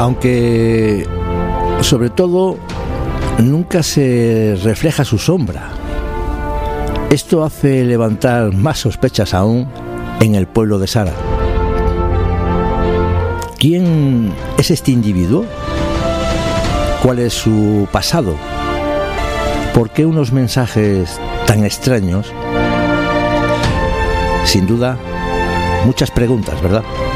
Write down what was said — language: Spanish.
aunque sobre todo nunca se refleja su sombra. Esto hace levantar más sospechas aún en el pueblo de Sara. ¿Quién es este individuo? ¿Cuál es su pasado? ¿Por qué unos mensajes tan extraños? Sin duda, muchas preguntas, ¿verdad?